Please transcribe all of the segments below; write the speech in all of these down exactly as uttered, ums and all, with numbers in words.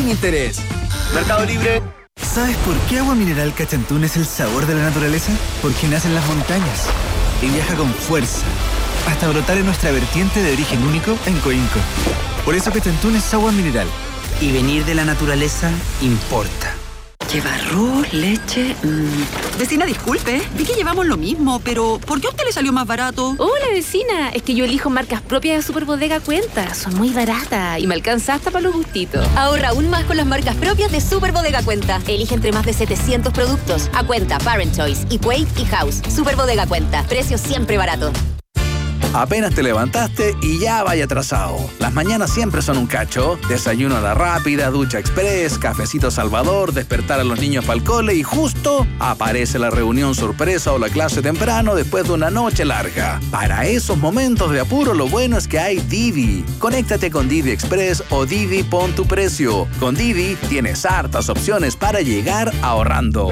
sin interés. Mercado Libre. ¿Sabes por qué Agua Mineral Cachantún es el sabor de la naturaleza? Porque nace en las montañas y viaja con fuerza hasta brotar en nuestra vertiente de origen único en Coinco. Por eso Cachantún es agua mineral. Y venir de la naturaleza importa. Lleva arroz, leche... Mmm. Vecina, disculpe, vi que llevamos lo mismo, pero ¿por qué a usted le salió más barato? Hola, vecina, es que yo elijo marcas propias de Superbodega Cuenta. Son muy baratas y me alcanza hasta para los gustitos. Ahorra aún más con las marcas propias de Superbodega Cuenta. Elige entre más de setecientos productos. A Cuenta, Parent Choice, Equate y House. Superbodega Cuenta, precios siempre baratos. Apenas te levantaste y ya vaya atrasado. Las mañanas siempre son un cacho. Desayuno a la rápida, ducha express, cafecito Salvador, despertar a los niños para el cole y justo aparece la reunión sorpresa o la clase temprano después de una noche larga. Para esos momentos de apuro, lo bueno es que hay Didi. Conéctate con Didi Express o Didi Pon tu Precio. Con Didi tienes hartas opciones para llegar ahorrando.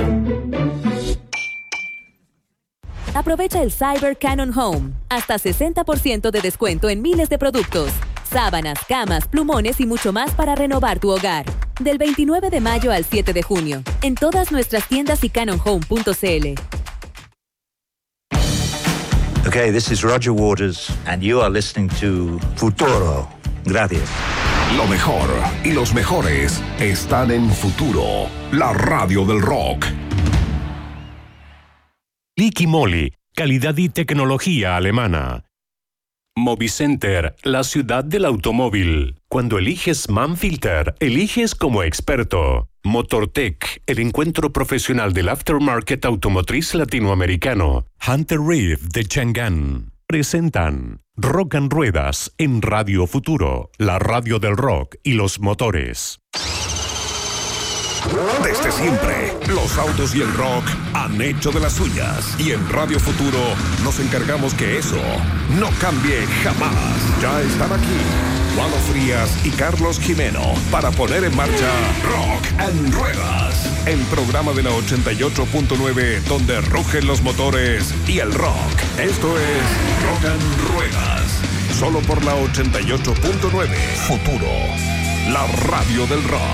Aprovecha el Cyber Canon Home. Hasta sesenta por ciento de descuento en miles de productos. Sábanas, camas, plumones y mucho más para renovar tu hogar. Del veintinueve de mayo al siete de junio. En todas nuestras tiendas y canon home punto c l. Okay, this is Roger Waters and you are listening to Futuro. Gracias. Lo mejor y los mejores están en Futuro, la radio del rock. Liqui Moly, calidad y tecnología alemana. Movicenter, la ciudad del automóvil. Cuando eliges Manfilter, eliges como experto. Motortech, el encuentro profesional del aftermarket automotriz latinoamericano. Hunter Reeve de Chang'an. Presentan Rock and Ruedas en Radio Futuro, la radio del rock y los motores. Desde siempre, los autos y el rock han hecho de las suyas. Y en Radio Futuro nos encargamos que eso no cambie jamás. Ya están aquí Walo Frías y Carlos Jimeno para poner en marcha Rock and Ruedas, el programa de la ochenta y ocho punto nueve donde rugen los motores y el rock. Esto es Rock and Ruedas, solo por la ochenta y ocho punto nueve. Futuro, la radio del rock.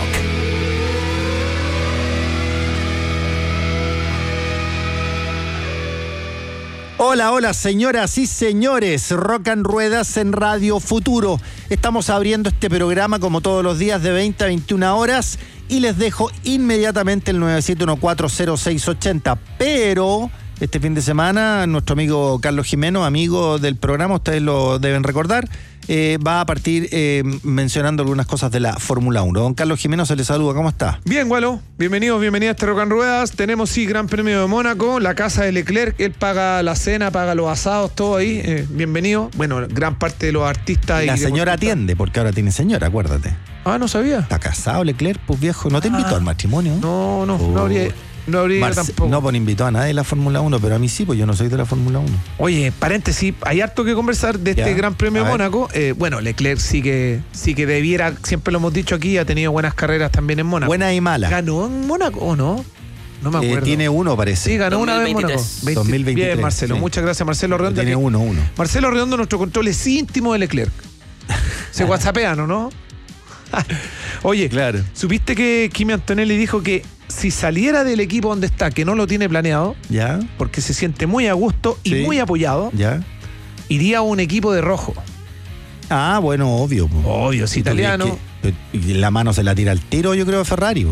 Hola, hola, señoras y señores. Rock and Ruedas en Radio Futuro. Estamos abriendo este programa como todos los días de veinte a veintiuna horas y les dejo inmediatamente el nueve siete uno cuatro cero seis ocho cero. Pero este fin de semana nuestro amigo Carlos Jimeno, amigo del programa, ustedes lo deben recordar, eh, va a partir eh, mencionando algunas cosas de la Fórmula uno. Don Carlos Jimeno, se les saluda. ¿Cómo está? Bien, Gualo. Bienvenidos, bienvenidos a este Rock and Ruedas. Tenemos, sí, Gran Premio de Mónaco, la casa de Leclerc. Él paga la cena, paga los asados, todo ahí. Eh, bienvenido. Bueno, gran parte de los artistas. La y señora atiende, porque ahora tiene señora, acuérdate. Ah, no sabía. ¿Está casado Leclerc? Pues viejo, ¿no te invitó ah, al matrimonio? No, no, oh. no habría... No habría Marce- tampoco. No, pues invitó a nadie de la Fórmula uno, pero a mí sí, pues yo no soy de la Fórmula uno. Oye, paréntesis, hay harto que conversar de este ya, Gran Premio de Mónaco. Eh, bueno, Leclerc sí que sí que debiera, siempre lo hemos dicho aquí, ha tenido buenas carreras también en Mónaco. Buenas y malas. ¿Ganó en Mónaco o no? No me acuerdo. Eh, tiene uno, parece. Sí, ganó dos mil veintitrés. una vez en Mónaco. dos mil veintitrés. Bien, Marcelo. Sí. Muchas gracias, Marcelo Redondo. Tiene que, uno, uno. Marcelo Redondo, nuestro control es íntimo de Leclerc. Se whatsappean, ¿o no? Oye, claro. ¿Supiste que Kimi Antonelli dijo que si saliera del equipo donde está, que no lo tiene planeado, ya, porque se siente muy a gusto y sí, muy apoyado, ya, iría a un equipo de rojo? Ah, bueno, obvio. Obvio, si italiano. Que, la mano se la tira al tiro, yo creo, a Ferrari.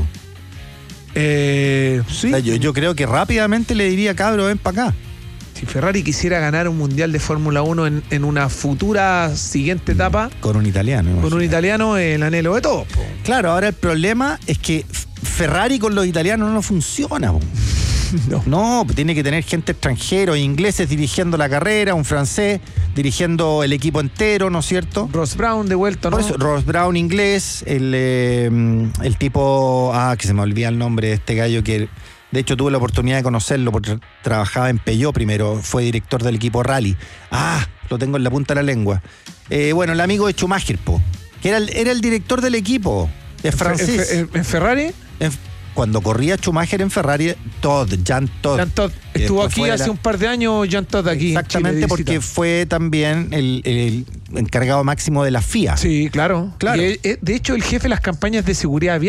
Eh, sí. O sea, yo, yo creo que rápidamente le diría, cabro, ven para acá. Si Ferrari quisiera ganar un mundial de Fórmula uno en, en una futura siguiente etapa. Con un italiano. Con un italiano, el anhelo de todo. Po. Claro, ahora el problema es que Ferrari con los italianos no funciona. Po. No. No, tiene que tener gente extranjera, ingleses dirigiendo la carrera, un francés dirigiendo el equipo entero, ¿no es cierto? Ross Brown de vuelta, ¿no? Por eso, Ross Brown inglés, el, eh, el tipo, ah, que se me olvida el nombre de este gallo que... De hecho, tuve la oportunidad de conocerlo porque trabajaba en Peugeot primero, fue director del equipo Rally. Ah, lo tengo en la punta de la lengua. Eh, bueno, el amigo de Schumacher, po, que era el, era el director del equipo, es francés. ¿En, en, en Ferrari? En, cuando corría Schumacher en Ferrari, Todd, Jean Todd. Jean Todd. Estuvo aquí hace la... un par de años Jean Todd aquí. Exactamente, porque fue también el, el encargado máximo de la F I A. Sí, claro. claro. Y, de hecho, el jefe de las campañas de seguridad vial